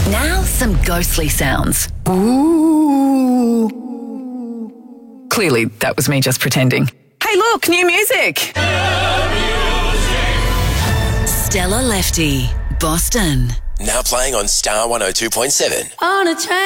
Now, some ghostly sounds. Ooh. Clearly, that was me just pretending. Hey, look, new music! Stella Lefty, Boston. Now playing on Star 102.7. On a train.